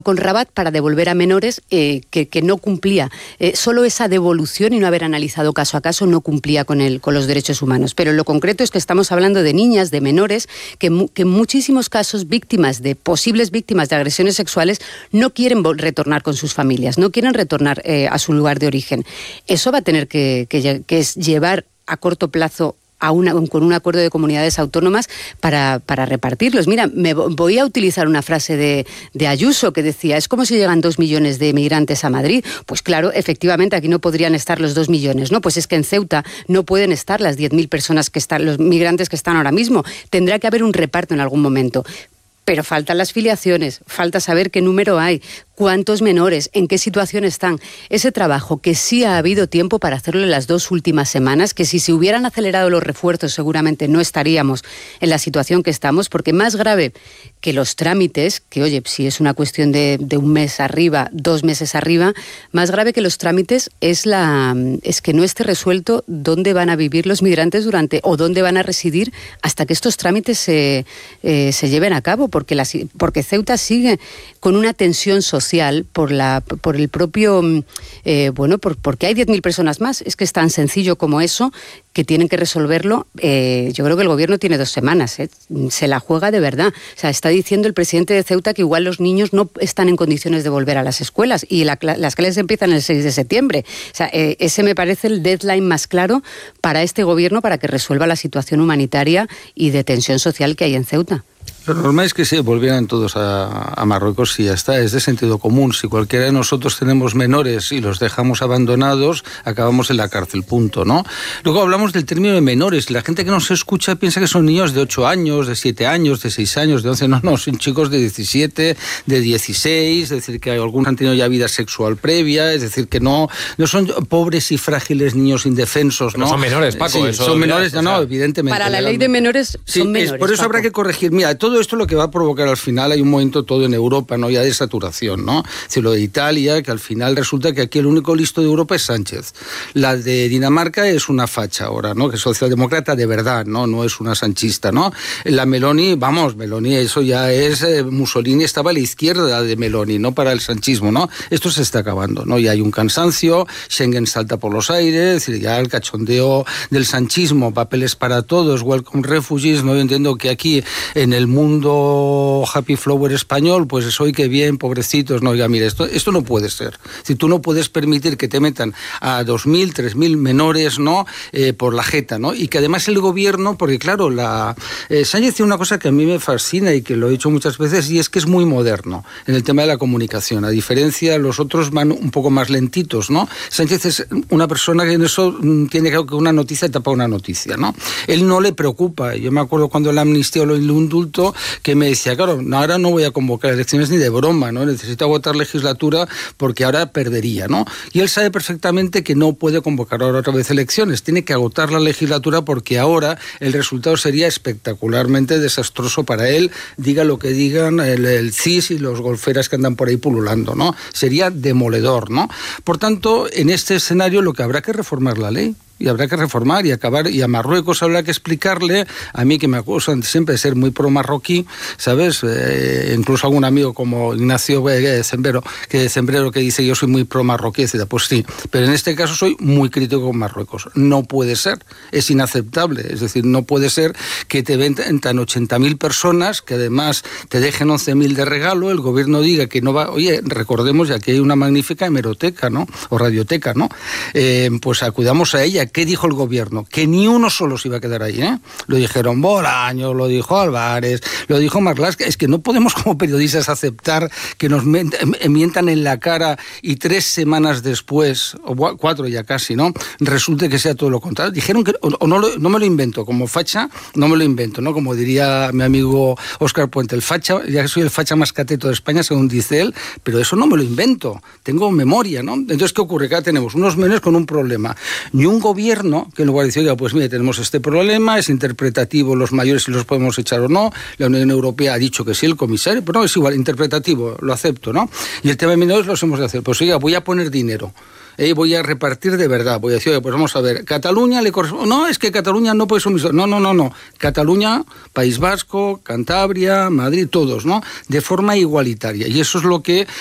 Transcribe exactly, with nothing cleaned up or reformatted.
con Rabat para devolver a menores eh, que, que no cumplía. Eh, solo esa devolución y no haber analizado caso a caso no cumplía con, el, con los derechos humanos. Pero lo concreto es que estamos hablando de niñas, de menores, que, que en muchísimos casos víctimas de, posibles víctimas de agresiones sexuales, no quieren retornar con sus familias, no quieren retornar eh, a su lugar de origen. Eso va a tener que, que, que es llevar a corto plazo A una, con un acuerdo de comunidades autónomas para, para repartirlos. Mira, me voy a utilizar una frase de, de Ayuso que decía, es como si llegan dos millones de migrantes a Madrid. Pues claro, efectivamente, aquí no podrían estar los dos millones, ¿no? Pues es que en Ceuta no pueden estar las diez mil personas que están, los migrantes que están ahora mismo. Tendrá que haber un reparto en algún momento. Pero faltan las filiaciones, falta saber qué número hay, cuántos menores, en qué situación están. Ese trabajo que sí ha habido tiempo para hacerlo en las dos últimas semanas, que si se hubieran acelerado los refuerzos seguramente no estaríamos en la situación que estamos, porque más grave que los trámites, que oye, si es una cuestión de, de un mes arriba, dos meses arriba, más grave que los trámites es, la, es que no esté resuelto dónde van a vivir los migrantes durante o dónde van a residir hasta que estos trámites se, eh, se lleven a cabo, porque, la, porque Ceuta sigue con una tensión social por, la, por el propio, eh, bueno, por, porque hay diez mil personas más. Es que es tan sencillo como eso, que tienen que resolverlo. Eh, yo creo que el gobierno tiene dos semanas, ¿eh? Se la juega de verdad. O sea, está diciendo el presidente de Ceuta que igual los niños no están en condiciones de volver a las escuelas y la, las clases empiezan el seis de septiembre. O sea, eh, ese me parece el deadline más claro para este gobierno para que resuelva la situación humanitaria y de tensión social que hay en Ceuta. Lo normal es que se volvieran todos a, a Marruecos y ya está, es de sentido común. Si cualquiera de nosotros tenemos menores y los dejamos abandonados, acabamos en la cárcel, punto, ¿no? Luego hablamos del término de menores. La gente que nos escucha piensa que son niños de ocho años, de siete años, de seis años, de once. No, no, son chicos de diecisiete, de dieciséis, es decir, que algunos han tenido ya vida sexual previa, es decir, que no, no son pobres y frágiles niños indefensos, ¿no? No son menores, Paco. Sí, eso son menores, dirás, no, o sea, evidentemente. Para la ley de menores sí, son menores, es, por eso Paco. habrá que corregir. Mira, todo esto lo que va a provocar al final, hay un momento todo en Europa, ¿no? Ya de saturación, ¿no? Es decir, lo de Italia, que al final resulta que aquí el único listo de Europa es Sánchez. La de Dinamarca es una facha ahora, ¿no? Que es socialdemócrata de verdad, ¿no? No es una sanchista, ¿no? La Meloni, vamos, Meloni, eso ya es, eh, Mussolini estaba a la izquierda de Meloni, ¿no? Para el sanchismo, ¿no? Esto se está acabando, ¿no? Y hay un cansancio, Schengen salta por los aires, es decir, ya el cachondeo del sanchismo, papeles para todos, welcome refugees, ¿no? Yo entiendo que aquí, en el mundo happy flower español, pues hoy que bien, pobrecitos, no, oiga, mire, esto, esto no puede ser. Si tú no puedes permitir que te metan a dos mil, tres mil menores, ¿no? Eh, por la jeta, ¿no? Y que además el gobierno, porque claro, la eh, Sánchez tiene una cosa que a mí me fascina y que lo he dicho muchas veces, y es que es muy moderno en el tema de la comunicación. A diferencia, los otros van un poco más lentitos, ¿no? Sánchez es una persona que en eso tiene que una noticia tapa una noticia, ¿no? Él no le preocupa. Yo me acuerdo cuando la amnistía o el indulto, que me decía, claro, ahora no voy a convocar elecciones ni de broma, ¿no? Necesito agotar legislatura porque ahora perdería, ¿no? Y él sabe perfectamente que no puede convocar ahora otra vez elecciones, tiene que agotar la legislatura porque ahora el resultado sería espectacularmente desastroso para él, diga lo que digan el, el C I S y los golferas que andan por ahí pululando, ¿no? Sería demoledor, ¿no? Por tanto, en este escenario lo que habrá que reformar la ley. Y habrá que reformar y acabar, y a Marruecos habrá que explicarle, a mí que me acusan siempre de ser muy pro-marroquí, ¿sabes? Eh, incluso algún amigo como Ignacio eh, Sembrero, que Sembrero que dice yo soy muy pro-marroquí, etcétera. Pues sí, pero en este caso soy muy crítico con Marruecos. No puede ser, es inaceptable, es decir, no puede ser que te vendan ochenta mil personas, que además te dejen once mil de regalo, el gobierno diga que no va, oye, recordemos ya que hay una magnífica hemeroteca, ¿no? O radioteca, ¿no? Eh, pues acudamos a ella. ¿Qué dijo el gobierno? Que ni uno solo se iba a quedar ahí, ¿eh? Lo dijeron Bolaño, lo dijo Álvarez, lo dijo Marlaska. Es que no podemos como periodistas aceptar que nos mientan en la cara y tres semanas después, o cuatro ya casi, ¿no? Resulte que sea todo lo contrario. Dijeron que, o no, lo, no me lo invento, como facha, no me lo invento, ¿no? Como diría mi amigo Óscar Puente, el facha, ya que soy el facha más cateto de España, según dice él, pero eso no me lo invento, tengo memoria, ¿no? Entonces, ¿qué ocurre? Que ahora tenemos unos menores con un problema, ni un gobierno gobierno que en lugar de decir, oiga, pues mire, tenemos este problema, es interpretativo los mayores si los podemos echar o no, la Unión Europea ha dicho que sí, el comisario, pero no, es igual, interpretativo, lo acepto, ¿no? Y el tema de menores los hemos de hacer, pues oiga, voy a poner dinero. Eh, voy a repartir de verdad, voy a decir, oye, pues vamos a ver, Cataluña le corresponde, no, es que Cataluña no puede sumiso, no, no, no, no, Cataluña, País Vasco, Cantabria, Madrid, todos, ¿no? De forma igualitaria, y eso es lo que